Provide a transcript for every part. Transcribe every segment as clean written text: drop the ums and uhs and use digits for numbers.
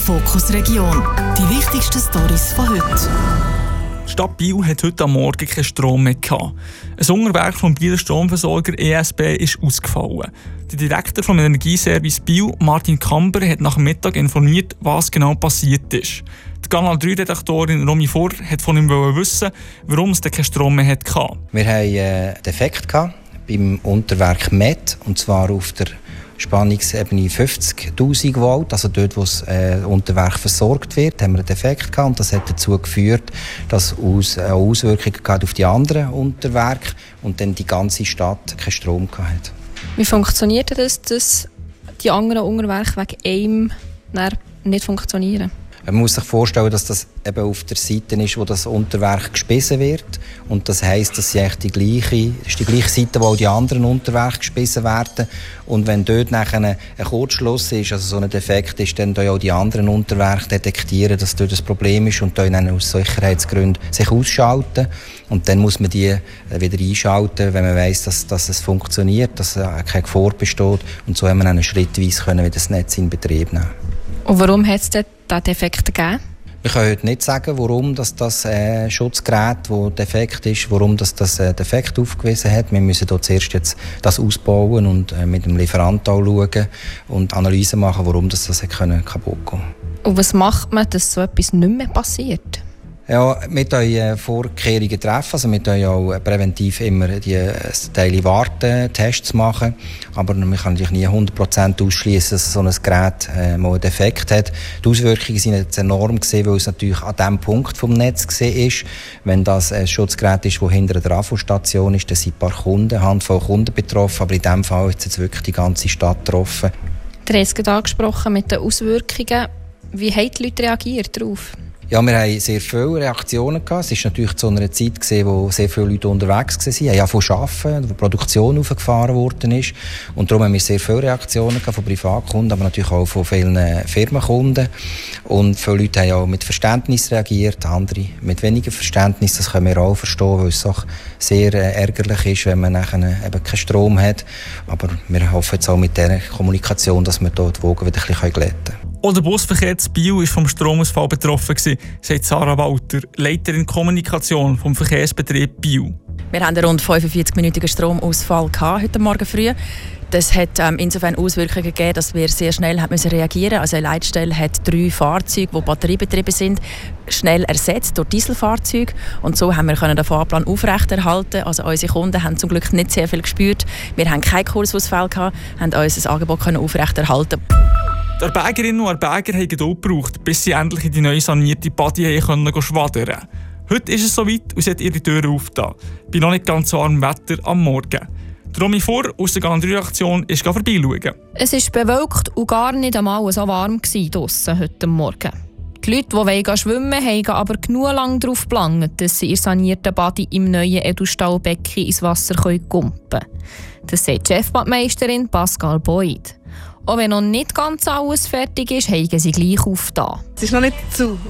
Fokus Region. Die wichtigsten Storys von heute. Die Stadt Biel hat heute am Morgen keinen Strom mehr gehabt. Ein Unterwerk vom Bieler Stromversorger ESB ist ausgefallen. Der Direktor vom Energieservice Biel, Martin Kamber, hat nach dem Mittag informiert, was genau passiert ist. Die Kanal 3-Redaktorin Romy Vorr hat von ihm wissen, warum es keinen Strom mehr hatte. Wir hatten einen Defekt beim Unterwerk MET, und zwar auf der Spannungsebene 50'000 Volt, also dort, wo das Unterwerk versorgt wird, haben wir einen Defekt gehabt, und das hat dazu geführt, dass es Auswirkungen auf die anderen Unterwerke und dann die ganze Stadt keinen Strom hatte. Wie funktioniert das, dass die anderen Unterwerke wegen einem nicht funktionieren? Man muss sich vorstellen, dass das eben auf der Seite ist, wo das Unterwerk gespissen wird. Und das heisst, dass sie eigentlich die gleiche Seite, wo auch die anderen Unterwerke gespissen werden. Und wenn dort nachher ein Kurzschluss ist, also so ein Defekt ist, dann auch die anderen Unterwerke detektieren, dass dort ein Problem ist und dann aus Sicherheitsgründen sich ausschalten. Und dann muss man die wieder einschalten, wenn man weiss, dass es funktioniert, dass keine Gefahr besteht. Und so haben wir dann schrittweise wieder das Netz in Betrieb nehmen. Und warum hat es diesen Defekt gegeben? Wir können heute nicht sagen, warum das Schutzgerät, das defekt ist, warum das Defekt aufgewiesen hat. Wir müssen dort zuerst jetzt das ausbauen und mit dem Lieferanten auch schauen und Analysen machen, warum das kaputt gehen. Und was macht man, dass so etwas nicht mehr passiert? Ja, wir treffen Vorkehrungen. Also wir treffen auch präventiv immer die Teile Warten-Tests machen. Aber man kann natürlich nie 100% ausschließen, dass so ein Gerät mal einen Defekt hat. Die Auswirkungen waren jetzt enorm, weil es natürlich an diesem Punkt vom Netz war. Wenn das ein Schutzgerät ist, das hinter der Trafostation ist, dann sind ein paar Kunden, Handvoll Kunden betroffen. Aber in diesem Fall ist jetzt wirklich die ganze Stadt betroffen. Du hast es gerade angesprochen mit den Auswirkungen. Wie haben die Leute reagiert darauf? Ja, wir hatten sehr viele Reaktionen gehabt. Es war natürlich zu einer Zeit, wo sehr viele Leute unterwegs waren. Ja, von Arbeiten, wo die Produktion aufgefahren worden ist. Und darum haben wir sehr viele Reaktionen gehabt von Privatkunden, aber natürlich auch von vielen Firmenkunden. Und viele Leute haben auch mit Verständnis reagiert, andere mit weniger Verständnis. Das können wir auch verstehen, weil es auch sehr ärgerlich ist, wenn man nachher eben keinen Strom hat. Aber wir hoffen jetzt auch mit dieser Kommunikation, dass wir dort die Wogen wieder ein bisschen glätten können. Auch der Busverkehr zu Biel war vom Stromausfall betroffen, sagt Sarah Walter, Leiterin Kommunikation vom Verkehrsbetrieb Biel. Wir hatten einen rund 45-minütigen Stromausfall heute Morgen früh. Das hat insofern Auswirkungen gegeben, dass wir sehr schnell reagieren mussten. Also eine Leitstelle hat 3 Fahrzeuge, die batteriebetrieben sind, schnell ersetzt durch Dieselfahrzeuge. Und so haben wir den Fahrplan aufrechterhalten. Also unsere Kunden haben zum Glück nicht sehr viel gespürt. Wir hatten keinen Kursausfall, haben unser Angebot aufrechterhalten. Die Bergerinnen und Berger haben Geduld gebraucht, bis sie endlich in die neu sanierte Badi schwaddern konnten. Heute ist es soweit und sie hat ihre Türen aufgetan. Bei noch nicht ganz so warmem Wetter am Morgen. Romy Vorr aus der Kanal 3-Redaktion ist vorbeischauen. Es war bewölkt und gar nicht einmal so warm draussen heute Morgen. Die Leute, die schwimmen wollen, haben aber genug lang darauf gelangt, dass sie ihr sanierten Badi im neuen Edelstahlbecken ins Wasser kumpen können. Das sagt die Chefbadmeisterin Pascal Boyd. Auch wenn noch nicht ganz alles fertig ist, haben sie gleich aufgetan. Es ist noch nicht zu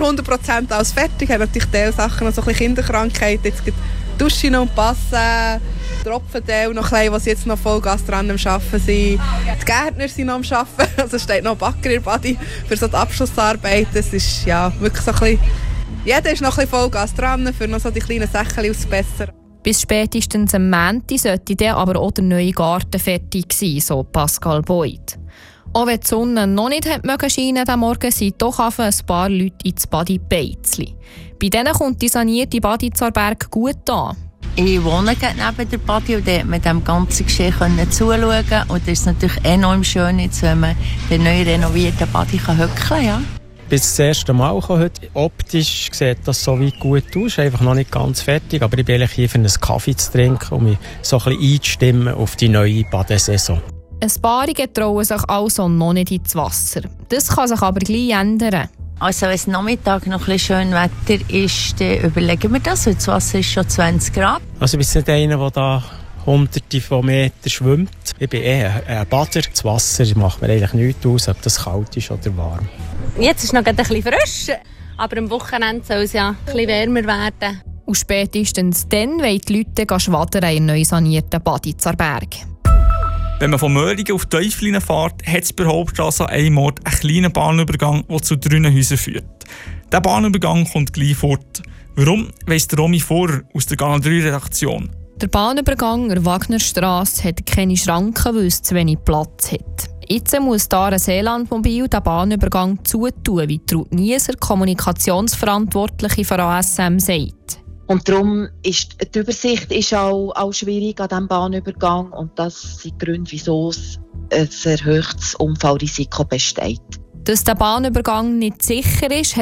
100% alles fertig. Wir haben natürlich Teilsachen, noch so ein bisschen Kinderkrankheiten. Jetzt gibt Dusche noch und Passen, Tropfenteil noch klein, was jetzt noch Vollgas dran am Arbeiten sind. Die Gärtner sind noch am Arbeiten. Also steht noch ein Bagger in der Badi für so die Abschlussarbeit. Es ist ja wirklich so ein bisschen, jeder ist noch ein bisschen Vollgas dran, für noch so die kleinen Sachen auszubessern. Bis spätestens am Montag sollte dann aber auch der neue Garten fertig sein, so Pascal Boyd. Auch wenn die Sonne noch nicht scheinen am Morgen, sind doch ein paar Leute ins Badi Beizli. Bei denen kommt die sanierte Badi Zarberg gut an. Ich wohne neben der Badi und dort mit dem ganzen Geschehen zuschauen. Und das ist natürlich enorm schön, jetzt, wenn man den neu renovierten Badi hückeln kann. Ja. Bis das erste Mal heute. Optisch sieht das so weit gut aus, einfach noch nicht ganz fertig. Aber ich bin hier für einen Kaffee zu trinken, um mich so ein bisschen einzustimmen auf die neue Badesaison. Ein paar trauen sich also noch nicht ins Wasser. Das kann sich aber gleich ändern. Also wenn es Nachmittag noch ein bisschen schön Wetter ist, dann überlegen wir das. Das Wasser ist schon 20 Grad. Also ich bin nicht einer, der da Hunderte von Metern schwimmt. Ich bin eher ein Bader. Das Wasser macht mir eigentlich nichts aus, ob das kalt ist oder warm. Jetzt ist es noch ein bisschen frisch, aber am Wochenende soll es ja ein bisschen wärmer werden. Und spätestens dann wollen die Leute schwaddern in neu sanierten Badi Zarberg. Wenn man von Möhringen auf Teufelinen fährt, hat es bei der Hauptstrasse an einem Ort einen kleinen Bahnübergang, der zu 3 Häusern führt. Dieser Bahnübergang kommt gleich fort. Warum, weiss der Romy Vorer aus der Kanal 3-Redaktion. Der Bahnübergang der Wagnerstrasse hat keine Schranken, weil es zu wenig Platz hat. Jetzt muss da Seelandmobil den Bahnübergang zutun, wie Ruth Nieser, Kommunikationsverantwortliche von ASM, sagt. Und darum ist die Übersicht ist auch schwierig an diesem Bahnübergang. Und das sind die Gründe, wieso ein erhöhtes Unfallrisiko besteht. Dass der Bahnübergang nicht sicher ist,